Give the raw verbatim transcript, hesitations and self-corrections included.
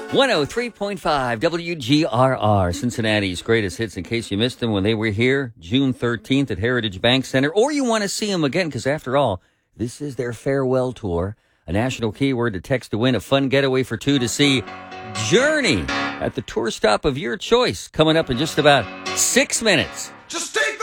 one oh three point five W G R R, Cincinnati's greatest hits, in case you missed them when they were here June thirteenth at Heritage Bank Center, or you want to see them again, because after all, this is their farewell tour. A national keyword to text to win a fun getaway for two to see Journey at the tour stop of your choice, coming up in just about six minutes. Just